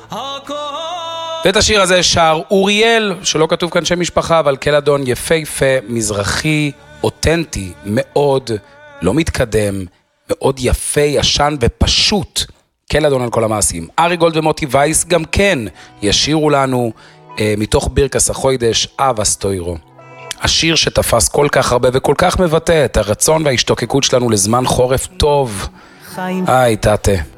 ואת השיר הזה שר אוריאל, שלא כתוב כאן שם משפחה, אבל קלדון יפהפה, מזרחי, אותנטי, מאוד, לא מתקדם, מאוד יפה, ישן ופשוט. קלדון על כל המעשים. ארי גולד ומוטי וייס גם כן ישירו לנו מתוך בירקס החוידש, אבא סטוירו. השיר שתפס כל כך הרבה וכל כך מבטא את הרצון וההשתוקקות שלנו לזמן חורף טוב. היי, תתה.